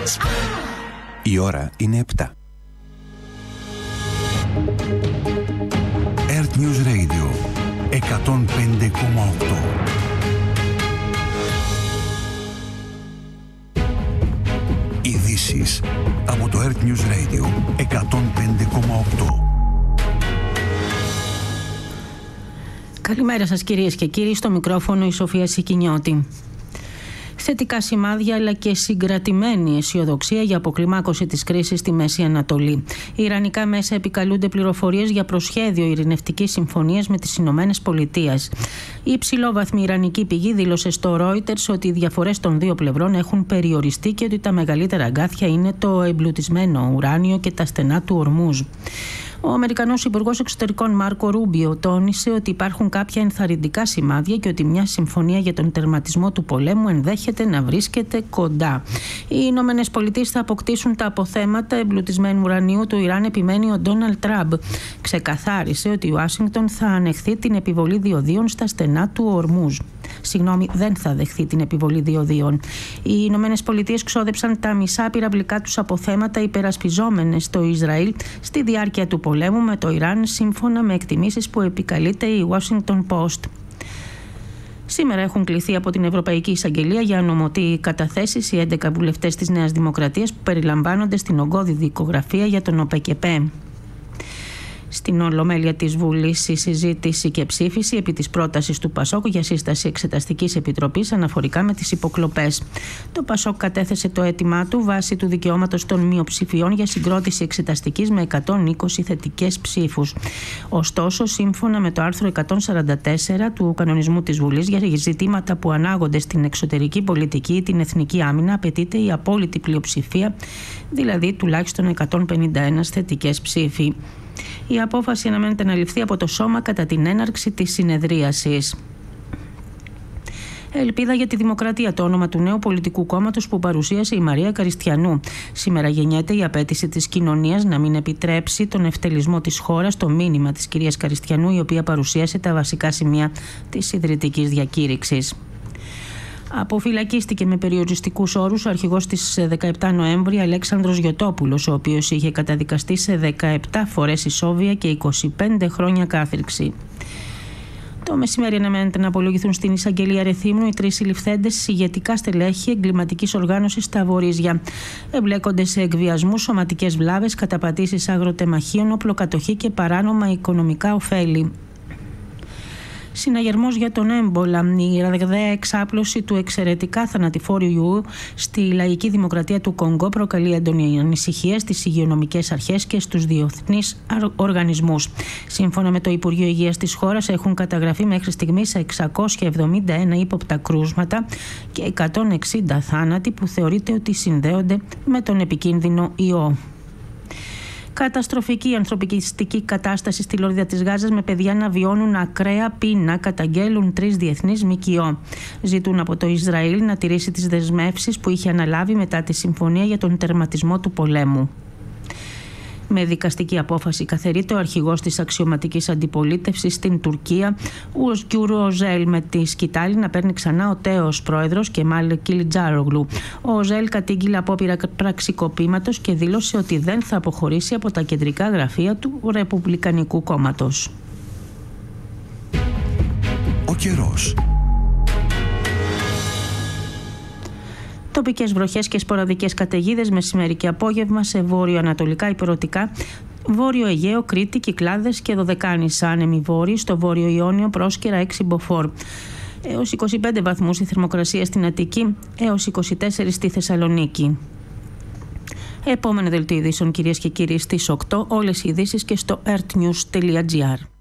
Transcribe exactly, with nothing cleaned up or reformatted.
Η ώρα είναι επτά. Earth News Radio εκατόν πέντε κόμμα οκτώ. Ειδήσεις από το Earth News Radio εκατόν πέντε κόμμα οκτώ. Καλημέρα σας κυρίες και κύριοι, στο μικρόφωνο η Σοφία Σικινιώτη. Θετικά σημάδια αλλά και συγκρατημένη αισιοδοξία για αποκλιμάκωση της κρίσης στη Μέση Ανατολή. Οι ιρανικά μέσα επικαλούνται πληροφορίες για προσχέδιο ειρηνευτικής συμφωνίας με τις Ηνωμένες Πολιτείες. Η υψηλόβαθμη ιρανική πηγή δήλωσε στο Reuters ότι οι διαφορές των δύο πλευρών έχουν περιοριστεί και ότι τα μεγαλύτερα αγκάθια είναι το εμπλουτισμένο ουράνιο και τα στενά του Ορμούζ. Ο Αμερικανός Υπουργός Εξωτερικών Μάρκο Ρούμπιο τόνισε ότι υπάρχουν κάποια ενθαρρυντικά σημάδια και ότι μια συμφωνία για τον τερματισμό του πολέμου ενδέχεται να βρίσκεται κοντά. Οι Ηνωμένες Πολιτείες θα αποκτήσουν τα αποθέματα εμπλουτισμένου ουρανίου του Ιράν, επιμένει ο Ντόναλντ Τραμπ. Ξεκαθάρισε ότι η Ουάσιγκτον θα ανεχθεί την επιβολή διοδίων στα στενά του Ορμούζ. Συγγνώμη, δεν θα δεχθεί την επιβολή διοδίων. Οι Ηνωμένες Πολιτείες ξόδεψαν τα μισά πυραυλικά τους αποθέματα υπερασπιζόμενες στο Ισραήλ στη διάρκεια του πολέμου με το Ιράν, σύμφωνα με εκτιμήσεις που επικαλείται η Washington Post. Σήμερα έχουν κληθεί από την Ευρωπαϊκή Εισαγγελία για νομοτή καταθέσεις οι έντεκα βουλευτές της Νέας Δημοκρατίας που περιλαμβάνονται στην ογκώδη δικογραφία για τον ΟΠΕΚΕΠΕ. Στην Ολομέλεια της Βουλής η συζήτηση και ψήφιση επί της πρότασης του Πασόκ για σύσταση Εξεταστικής Επιτροπής αναφορικά με τις υποκλοπές. Το Πασόκ κατέθεσε το αίτημά του βάσει του δικαιώματος των μειοψηφιών για συγκρότηση εξεταστικής με εκατόν είκοσι θετικές ψήφους. Ωστόσο, σύμφωνα με το άρθρο εκατόν σαράντα τέσσερα του κανονισμού της Βουλής για ζητήματα που ανάγονται στην εξωτερική πολιτική ή την εθνική άμυνα, απαιτείται η απόλυτη πλειοψηφία, δηλαδή τουλάχιστον εκατόν πενήντα ένα θετικές ψήφοι. Η απόφαση αναμένεται να ληφθεί από το Σώμα κατά την έναρξη της συνεδρίασης. Ελπίδα για τη Δημοκρατία, το όνομα του νέου πολιτικού κόμματος που παρουσίασε η Μαρία Καριστιανού. Σήμερα γεννιέται η απέτηση της κοινωνίας να μην επιτρέψει τον ευτελισμό της χώρας, το μήνυμα της κυρίας Καριστιανού, η οποία παρουσίασε τα βασικά σημεία της ιδρυτικής διακήρυξης. Αποφυλακίστηκε με περιοριστικούς όρους ο αρχηγός της δεκαεπτά Νοέμβρη Αλέξανδρος Γιωτόπουλος, ο οποίος είχε καταδικαστεί σε δεκαεπτά φορές ισόβια και είκοσι πέντε χρόνια κάθριξη. Το μεσημέρι αναμένεται να απολογηθούν στην εισαγγελία Ρεθύμνου οι τρεις συλληφθέντες ηγετικά στελέχη εγκληματικής οργάνωσης στα Βορίζια. Εμπλέκονται σε εκβιασμούς, σωματικές βλάβες, καταπατήσεις αγροτεμαχίων, οπλοκατοχή και παράνομα οικονομικά ωφέλη. Συναγερμός για τον έμπολα. Η ραγδαία εξάπλωση του εξαιρετικά θανατηφόρου ιού στη Λαϊκή Δημοκρατία του Κονγκό προκαλεί έντονη ανησυχία στις υγειονομικές αρχές και στους διεθνείς οργανισμούς. Σύμφωνα με το Υπουργείο Υγείας της χώρας, έχουν καταγραφεί μέχρι στιγμής εξακόσια εβδομήντα ένα ύποπτα κρούσματα και εκατόν εξήντα θάνατοι που θεωρείται ότι συνδέονται με τον επικίνδυνο ιό. Καταστροφική ανθρωπιστική κατάσταση στη Λωρίδα της Γάζας, με παιδιά να βιώνουν ακραία πείνα, καταγγέλουν τρεις διεθνείς ΜΚΟ. Ζητούν από το Ισραήλ να τηρήσει τις δεσμεύσεις που είχε αναλάβει μετά τη συμφωνία για τον τερματισμό του πολέμου. Με δικαστική απόφαση καθαιρείται ο αρχηγός της αξιωματικής αντιπολίτευσης στην Τουρκία, ο Özgür Özel, με τη σκητάλη να παίρνει ξανά ο τέος πρόεδρος Κεμάλ Κιλιτζάρογλου. Ο Özel κατήγγειλε απόπειρα πραξικοπήματος και δήλωσε ότι δεν θα αποχωρήσει από τα κεντρικά γραφεία του Ρεπουμπλικανικού κόμματος. Ο καιρός. Τοπικές βροχές και σποραδικές καταιγίδες μεσημέρι και απόγευμα σε βόρειο-ανατολικά υπηρετικά, Βόρειο Αιγαίο, Κρήτη, Κυκλάδες και Δωδεκάνησα. Άνεμοι βόρειοι στο Βόρειο Ιόνιο, Πρόσκαιρα έξι μποφόρ. Έως είκοσι πέντε βαθμούς η θερμοκρασία στην Αττική, έως είκοσι τέσσερα στη Θεσσαλονίκη. Επόμενο δελτίο ειδήσεων, κυρίες και κύριοι, στις οκτώ. Όλες οι ειδήσεις και στο earthnews τελεία gr.